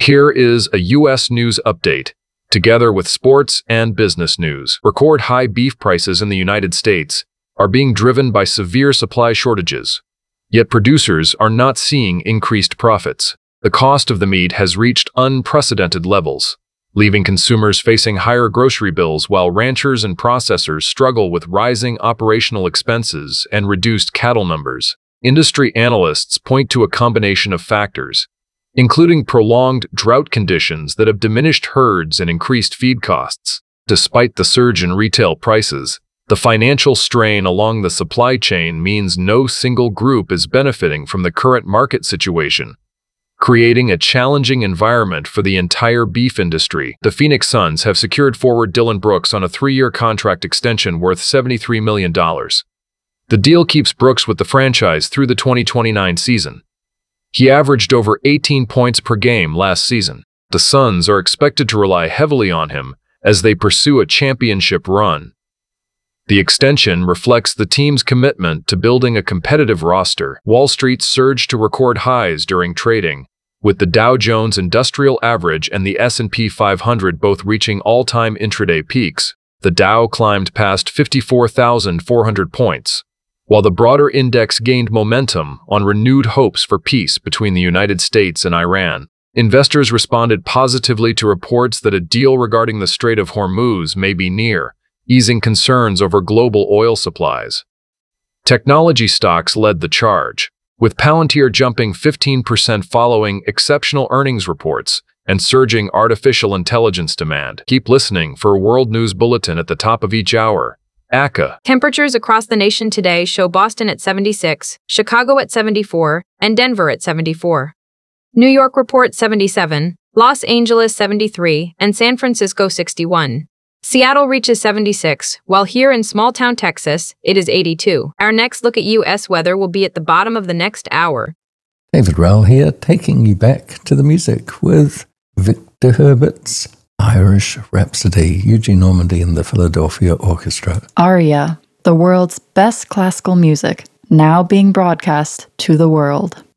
Here is a U.S. news update, together with sports and business news. Record high beef prices in the United States are being driven by severe supply shortages, yet producers are not seeing increased profits. The cost of the meat has reached unprecedented levels, leaving consumers facing higher grocery bills while ranchers and processors struggle with rising operational expenses and reduced cattle numbers. Industry analysts point to a combination of factors, including prolonged drought conditions that have diminished herds and increased feed costs. Despite the surge in retail prices, the financial strain along the supply chain means no single group is benefiting from the current market situation, creating a challenging environment for the entire beef industry. The Phoenix Suns have secured forward Dillon Brooks on a 3-year contract extension worth $73 million. The deal keeps Brooks with the franchise through the 2029 season. He averaged over 18 points per game last season. The Suns are expected to rely heavily on him as they pursue a championship run. The extension reflects the team's commitment to building a competitive roster. Wall Street surged to record highs during trading, with the Dow Jones Industrial Average and the S&P 500 both reaching all-time intraday peaks. The Dow climbed past 54,400 points, while the broader index gained momentum on renewed hopes for peace between the United States and Iran. Investors responded positively to reports that a deal regarding the Strait of Hormuz may be near, easing concerns over global oil supplies. Technology stocks led the charge, with Palantir jumping 15% following exceptional earnings reports and surging artificial intelligence demand. Keep listening for a World News Bulletin at the top of each hour. ACA. Temperatures across the nation today show Boston at 76, Chicago at 74, and Denver at 74. New York reports 77, Los Angeles 73, and San Francisco 61. Seattle reaches 76, while here in small-town Texas, it is 82. Our next look at U.S. weather will be at the bottom of the next hour. David Rowell here, taking you back to the music with Victor Herbert's Irish Rhapsody, Eugene Normandy and the Philadelphia Orchestra. Aria, the world's best classical music, now being broadcast to the world.